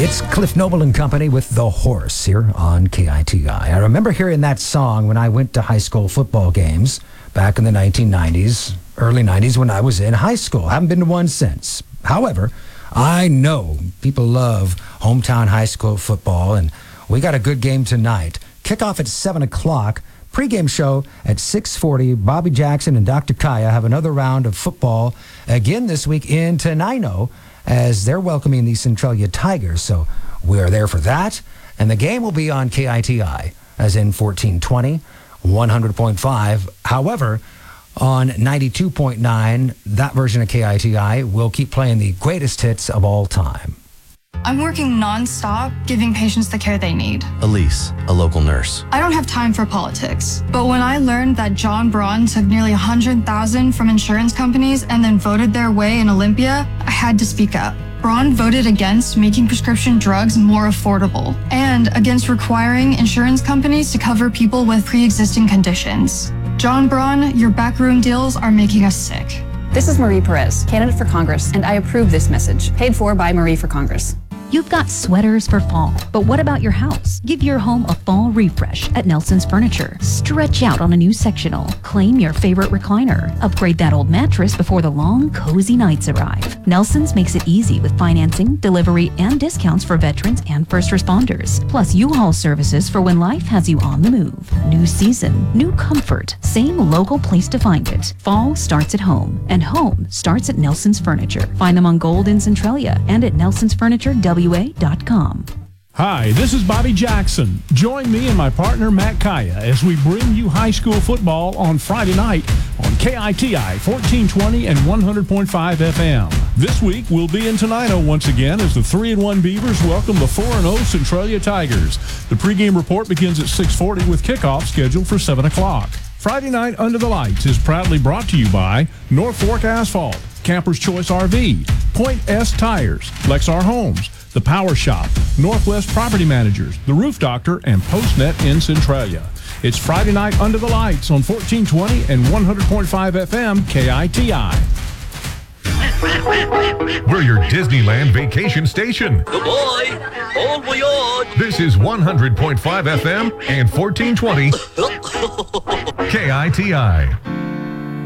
It's Cliff Noble and Company with The Horse here on KITI. I remember hearing that song when I went to high school football games back in the 1990s, early 90s when I was in high school. Haven't been to one since. However, I know people love hometown high school football, and we got a good game tonight. Kickoff at 7 o'clock. Pre-game show at 6:40. Bobby Jackson and Dr. Kaya have another round of football again this week in Tenino as they're welcoming the Centralia Tigers. So we are there for that. And the game will be on KITI, as in 1420, 100.5. However, on 92.9, that version of KITI will keep playing the greatest hits of all time. I'm working non-stop, giving patients the care they need. Elise, a local nurse. I don't have time for politics, but when I learned that John Braun took nearly $100,000 from insurance companies and then voted their way in Olympia, I had to speak up. Braun voted against making prescription drugs more affordable and against requiring insurance companies to cover people with pre-existing conditions. John Braun, your backroom deals are making us sick. This is Marie Perez, candidate for Congress, and I approve this message. Paid for by Marie for Congress. You've got sweaters for fall, but what about your house? Give your home a fall refresh at Nelson's Furniture. Stretch out on a new sectional. Claim your favorite recliner. Upgrade that old mattress before the long, cozy nights arrive. Nelson's makes it easy with financing, delivery, and discounts for veterans and first responders. Plus U-Haul services for when life has you on the move. New season, new comfort, same local place to find it. Fall starts at home, and home starts at Nelson's Furniture. Find them on Gold in Centralia and at nelsonsfurniturewa.com. Hi, this is Bobby Jackson. Join me and my partner Matt Kaya as we bring you high school football on Friday night on KITI 1420 and 100.5 FM. This week we'll be in Tenino once again as the 3-1 Beavers welcome the 4-0 Centralia Tigers. The pregame report begins at 6:40 with kickoff scheduled for 7 o'clock. Friday Night Under the Lights is proudly brought to you by North Fork Asphalt, Camper's Choice RV, Point S Tires, Lexar Homes, The Power Shop, Northwest Property Managers, The Roof Doctor, and PostNet in Centralia. It's Friday Night Under the Lights on 1420 and 100.5 FM KITI. We're your Disneyland vacation station. Good boy. Bon voyage. This is 100.5 FM and 1420 KITI.